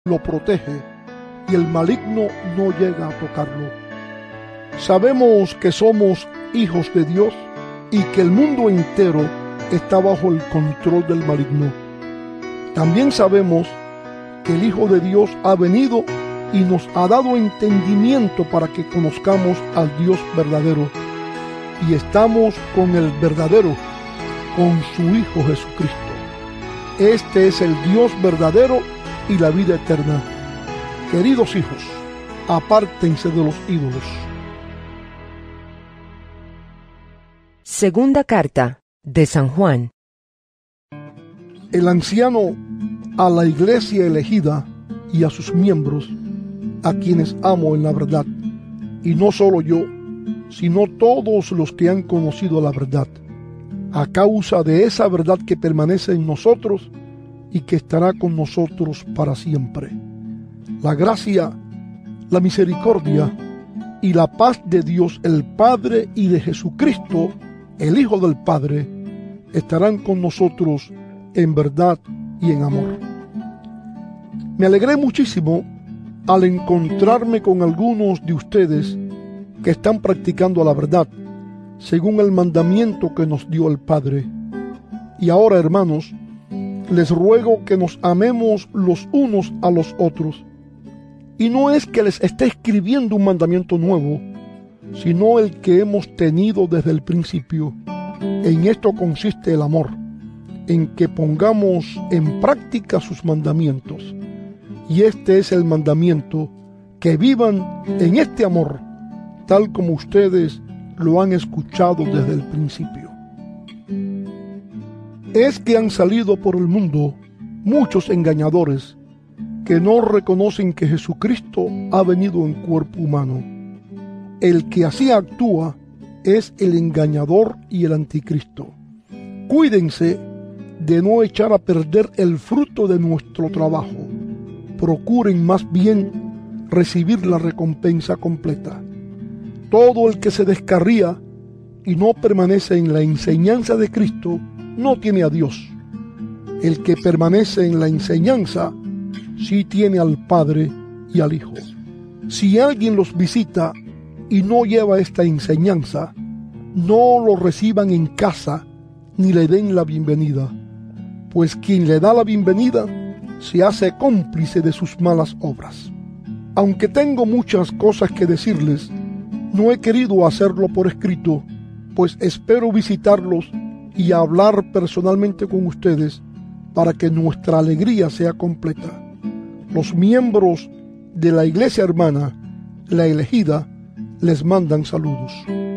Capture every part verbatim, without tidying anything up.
lo protege y el maligno no llega a tocarlo. Sabemos que somos hijos de Dios y que el mundo entero está bajo el control del maligno. También sabemos que el Hijo de Dios ha venido y nos ha dado entendimiento para que conozcamos al Dios verdadero. Y estamos con el verdadero, con su Hijo Jesucristo. Este es el Dios verdadero y la vida eterna. Queridos hijos, apártense de los ídolos. Segunda carta de San Juan. El anciano a la iglesia elegida y a sus miembros, a quienes amo en la verdad, y no solo yo, sino todos los que han conocido la verdad, a causa de esa verdad que permanece en nosotros y que estará con nosotros para siempre. La gracia, la misericordia y la paz de Dios el Padre y de Jesucristo, el Hijo del Padre, estarán con nosotros en verdad y en amor. Me alegré muchísimo al encontrarme con algunos de ustedes que están practicando la verdad, según el mandamiento que nos dio el Padre. Y ahora, hermanos, les ruego que nos amemos los unos a los otros. Y no es que les esté escribiendo un mandamiento nuevo, sino el que hemos tenido desde el principio. En esto consiste el amor, en que pongamos en práctica sus mandamientos. Y este es el mandamiento, que vivan en este amor, tal como ustedes lo han escuchado desde el principio. Es que han salido por el mundo muchos engañadores que no reconocen que Jesucristo ha venido en cuerpo humano. El que así actúa es el engañador y el anticristo. Cuídense de no echar a perder el fruto de nuestro trabajo. Procuren más bien recibir la recompensa completa. Todo el que se descarría y no permanece en la enseñanza de Cristo no tiene a Dios. El que permanece en la enseñanza sí tiene al Padre y al Hijo. Si alguien los visita y no lleva esta enseñanza, no lo reciban en casa ni le den la bienvenida, pues quien le da la bienvenida se hace cómplice de sus malas obras. Aunque tengo muchas cosas que decirles, no he querido hacerlo por escrito, pues espero visitarlos y hablar personalmente con ustedes para que nuestra alegría sea completa. Los miembros de la iglesia hermana, la elegida, les mandan saludos.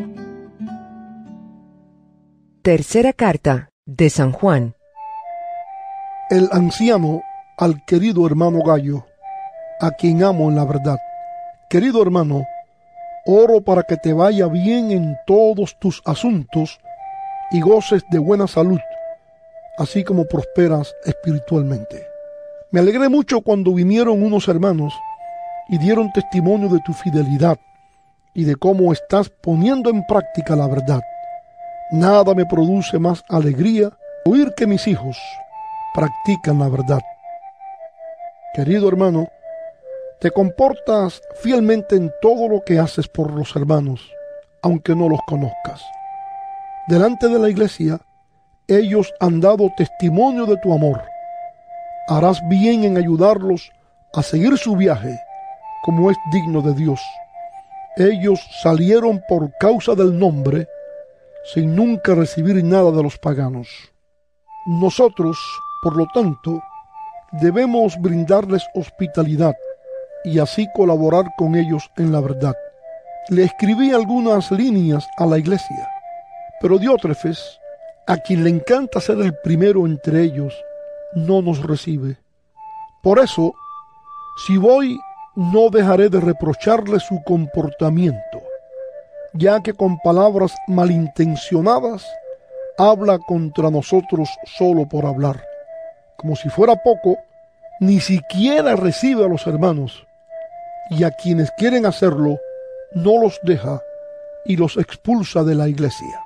Tercera carta de San Juan. El anciano al querido hermano Gallo, a quien amo en la verdad. Querido hermano, oro para que te vaya bien en todos tus asuntos y goces de buena salud, así como prosperas espiritualmente. Me alegré mucho cuando vinieron unos hermanos y dieron testimonio de tu fidelidad y de cómo estás poniendo en práctica la verdad. Nada me produce más alegría oír que mis hijos practican la verdad. Querido hermano, te comportas fielmente en todo lo que haces por los hermanos, aunque no los conozcas. Delante de la iglesia, ellos han dado testimonio de tu amor. Harás bien en ayudarlos a seguir su viaje, como es digno de Dios. Ellos salieron por causa del nombre, sin nunca recibir nada de los paganos. Nosotros, por lo tanto, debemos brindarles hospitalidad y así colaborar con ellos en la verdad. Le escribí algunas líneas a la iglesia, pero Diótrefes, a quien le encanta ser el primero entre ellos, no nos recibe. Por eso, si voy, no dejaré de reprocharle su comportamiento, ya que con palabras malintencionadas habla contra nosotros solo por hablar. Como si fuera poco, ni siquiera recibe a los hermanos, y a quienes quieren hacerlo, no los deja y los expulsa de la iglesia.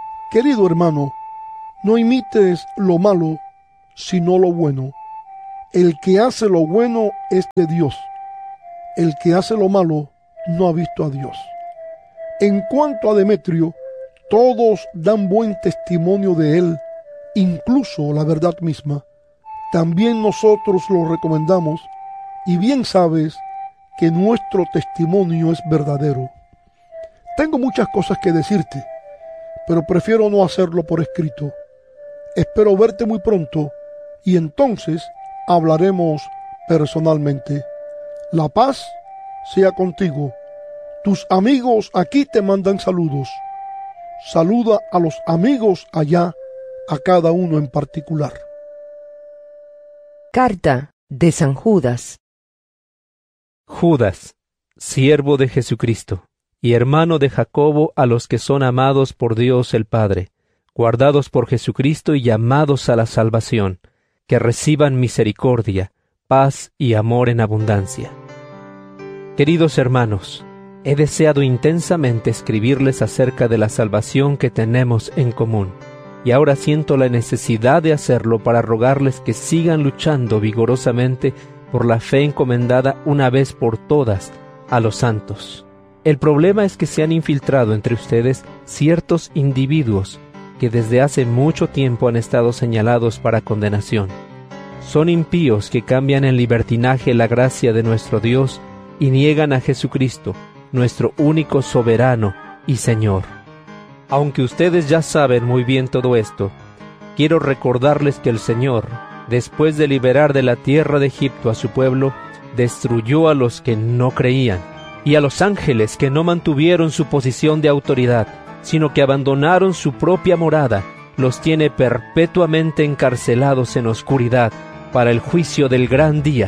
Querido hermano, no imites lo malo, sino lo bueno. El que hace lo bueno es de Dios. El que hace lo malo no ha visto a Dios. En cuanto a Demetrio, todos dan buen testimonio de él, incluso la verdad misma. También nosotros lo recomendamos, y bien sabes que nuestro testimonio es verdadero. Tengo muchas cosas que decirte, pero prefiero no hacerlo por escrito. Espero verte muy pronto, y entonces hablaremos personalmente. La paz sea contigo. Tus amigos aquí te mandan saludos. Saluda a los amigos allá, a cada uno en particular. Carta de San Judas. Judas, siervo de Jesucristo, y hermano de Jacobo, a los que son amados por Dios el Padre, guardados por Jesucristo y llamados a la salvación, que reciban misericordia, paz y amor en abundancia. Queridos hermanos, he deseado intensamente escribirles acerca de la salvación que tenemos en común, y ahora siento la necesidad de hacerlo para rogarles que sigan luchando vigorosamente por la fe encomendada una vez por todas a los santos. El problema es que se han infiltrado entre ustedes ciertos individuos que desde hace mucho tiempo han estado señalados para condenación. Son impíos que cambian en libertinaje la gracia de nuestro Dios y niegan a Jesucristo, nuestro único soberano y Señor. Aunque ustedes ya saben muy bien todo esto, quiero recordarles que el Señor, después de liberar de la tierra de Egipto a su pueblo, destruyó a los que no creían, y a los ángeles que no mantuvieron su posición de autoridad, sino que abandonaron su propia morada, los tiene perpetuamente encarcelados en oscuridad para el juicio del gran día.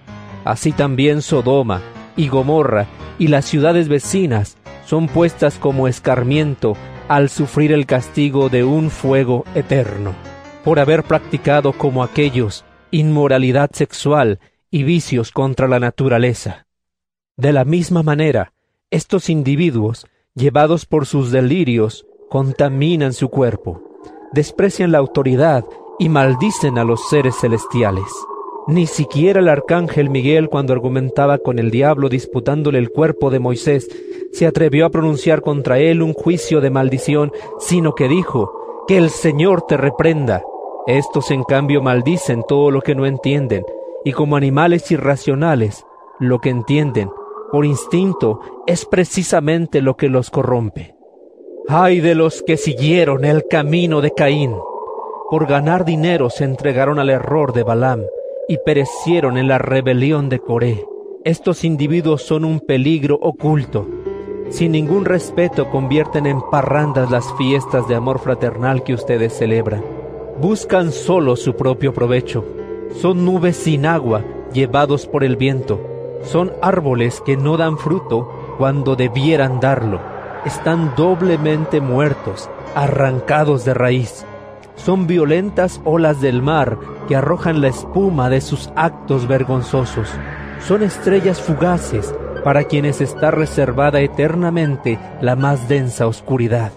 Así también Sodoma y Gomorra y las ciudades vecinas son puestas como escarmiento al sufrir el castigo de un fuego eterno, por haber practicado como aquellos inmoralidad sexual y vicios contra la naturaleza. De la misma manera, estos individuos, llevados por sus delirios, contaminan su cuerpo, desprecian la autoridad y maldicen a los seres celestiales. Ni siquiera el arcángel Miguel, cuando argumentaba con el diablo disputándole el cuerpo de Moisés, se atrevió a pronunciar contra él un juicio de maldición, sino que dijo: «Que el Señor te reprenda». Estos, en cambio, maldicen todo lo que no entienden, y como animales irracionales, lo que entienden, por instinto, es precisamente lo que los corrompe. ¡Ay de los que siguieron el camino de Caín! Por ganar dinero se entregaron al error de Balaam, y perecieron en la rebelión de Coré. Estos individuos son un peligro oculto. Sin ningún respeto convierten en parrandas las fiestas de amor fraternal que ustedes celebran. Buscan solo su propio provecho. Son nubes sin agua, llevados por el viento. Son árboles que no dan fruto cuando debieran darlo. Están doblemente muertos, arrancados de raíz. Son violentas olas del mar que arrojan la espuma de sus actos vergonzosos. Son estrellas fugaces para quienes está reservada eternamente la más densa oscuridad.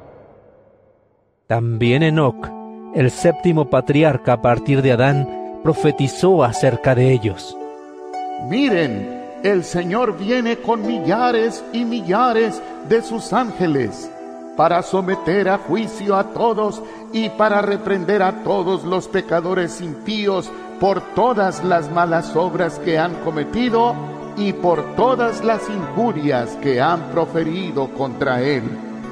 También Enoc, el séptimo patriarca a partir de Adán, profetizó acerca de ellos. Miren, el Señor viene con millares y millares de sus ángeles para someter a juicio a todos y para reprender a todos los pecadores impíos por todas las malas obras que han cometido y por todas las injurias que han proferido contra Él.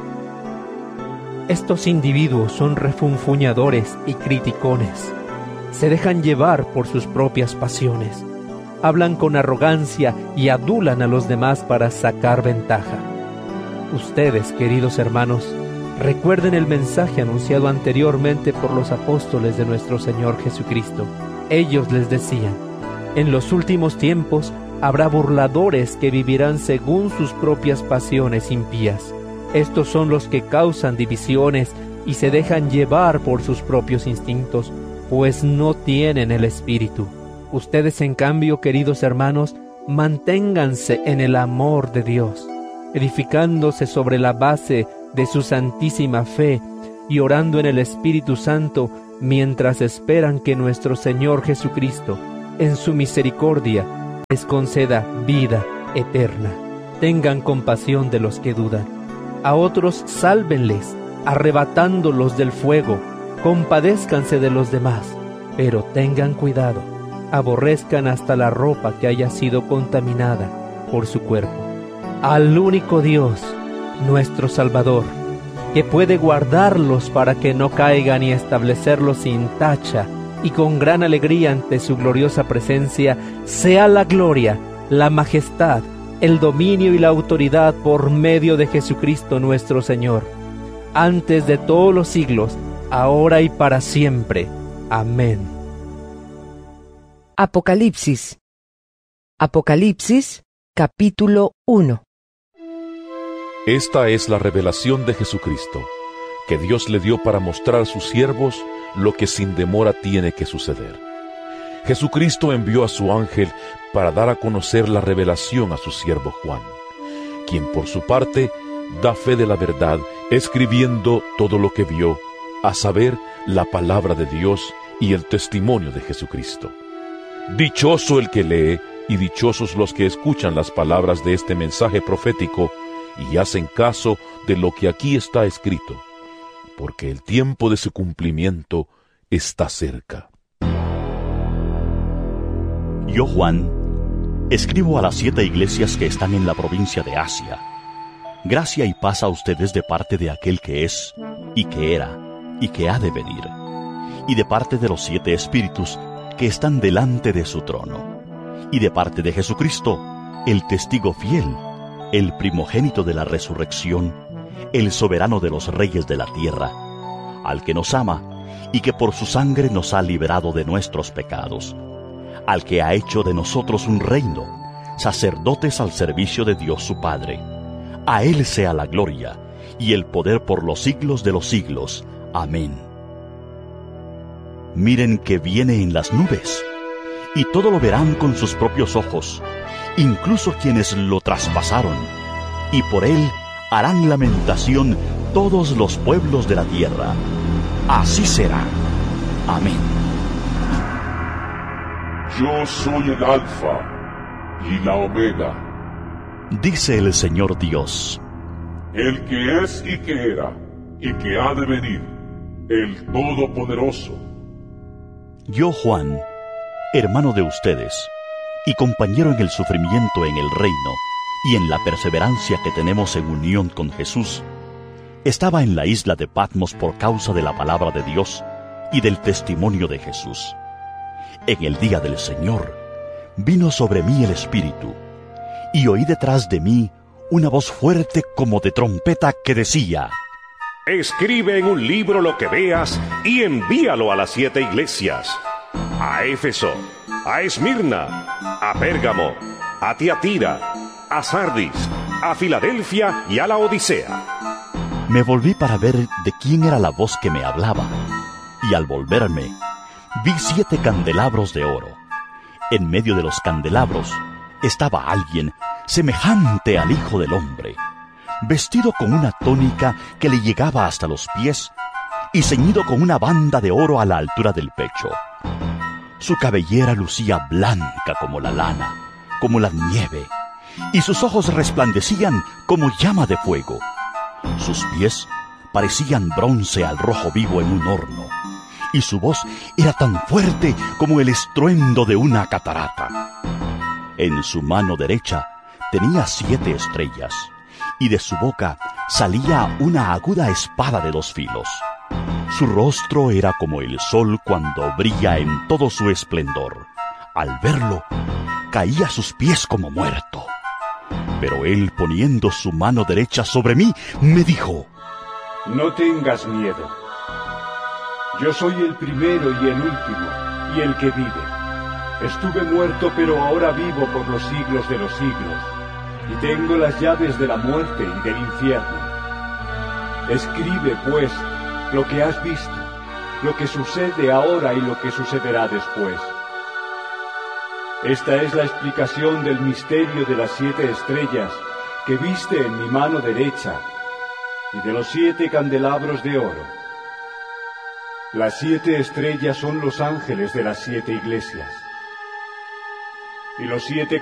Estos individuos son refunfuñadores y criticones. Se dejan llevar por sus propias pasiones. Hablan con arrogancia y adulan a los demás para sacar ventaja. Ustedes, queridos hermanos, recuerden el mensaje anunciado anteriormente por los apóstoles de nuestro Señor Jesucristo. Ellos les decían: en los últimos tiempos habrá burladores que vivirán según sus propias pasiones impías. Estos son los que causan divisiones y se dejan llevar por sus propios instintos, pues no tienen el Espíritu. Ustedes, en cambio, queridos hermanos, manténganse en el amor de Dios, edificándose sobre la base de su santísima fe y orando en el Espíritu Santo mientras esperan que nuestro Señor Jesucristo, en su misericordia, les conceda vida eterna. Tengan compasión de los que dudan. A otros sálvenles, arrebatándolos del fuego. Compadézcanse de los demás, pero tengan cuidado. Aborrezcan hasta la ropa que haya sido contaminada por su cuerpo. Al único Dios, nuestro Salvador, que puede guardarlos para que no caigan y establecerlos sin tacha y con gran alegría ante su gloriosa presencia, sea la gloria, la majestad, el dominio y la autoridad por medio de Jesucristo nuestro Señor, antes de todos los siglos, ahora y para siempre. Amén. Apocalipsis. Apocalipsis, capítulo uno. Esta es la revelación de Jesucristo, que Dios le dio para mostrar a sus siervos lo que sin demora tiene que suceder. Jesucristo envió a su ángel para dar a conocer la revelación a su siervo Juan, quien por su parte da fe de la verdad, escribiendo todo lo que vio, a saber, la palabra de Dios y el testimonio de Jesucristo. Dichoso el que lee, y dichosos los que escuchan las palabras de este mensaje profético y hacen caso de lo que aquí está escrito, porque el tiempo de su cumplimiento está cerca. Yo, Juan, escribo a las siete iglesias que están en la provincia de Asia. Gracia y paz a ustedes de parte de aquel que es, y que era, y que ha de venir, y de parte de los siete espíritus que están delante de su trono, y de parte de Jesucristo, el testigo fiel, el primogénito de la resurrección, el soberano de los reyes de la tierra, al que nos ama, y que por su sangre nos ha liberado de nuestros pecados, al que ha hecho de nosotros un reino, sacerdotes al servicio de Dios su Padre. A Él sea la gloria, y el poder por los siglos de los siglos. Amén. Miren que viene en las nubes, y todo lo verán con sus propios ojos, incluso quienes lo traspasaron, y por él harán lamentación todos los pueblos de la tierra. Así será. Amén. Yo soy el Alfa y la Omega, dice el Señor Dios, el que es y que era y que ha de venir, el Todopoderoso. Yo, Juan, hermano de ustedes, y compañero en el sufrimiento en el reino, y en la perseverancia que tenemos en unión con Jesús, estaba en la isla de Patmos por causa de la palabra de Dios y del testimonio de Jesús. En el día del Señor, vino sobre mí el Espíritu, y oí detrás de mí una voz fuerte como de trompeta que decía: Escribe en un libro lo que veas y envíalo a las siete iglesias: a Éfeso, a Esmirna, a Pérgamo, a Tiatira, a Sardis, a Filadelfia y a la Odisea. Me volví para ver de quién era la voz que me hablaba, y al volverme, vi siete candelabros de oro. En medio de los candelabros estaba alguien semejante al Hijo del Hombre, vestido con una túnica que le llegaba hasta los pies y ceñido con una banda de oro a la altura del pecho. Su cabellera lucía blanca como la lana, como la nieve, y sus ojos resplandecían como llama de fuego. Sus pies parecían bronce al rojo vivo en un horno, y su voz era tan fuerte como el estruendo de una catarata. En su mano derecha tenía siete estrellas, y de su boca salía una aguda espada de dos filos. Su rostro era como el sol cuando brilla en todo su esplendor. Al verlo, caí a sus pies como muerto. Pero él, poniendo su mano derecha sobre mí, me dijo: No tengas miedo. Yo soy el primero y el último, y el que vive. Estuve muerto, pero ahora vivo por los siglos de los siglos, y tengo las llaves de la muerte y del infierno. Escribe, pues, lo que has visto, lo que sucede ahora y lo que sucederá después. Esta es la explicación del misterio de las siete estrellas que viste en mi mano derecha y de los siete candelabros de oro. Las siete estrellas son los ángeles de las siete iglesias. y los siete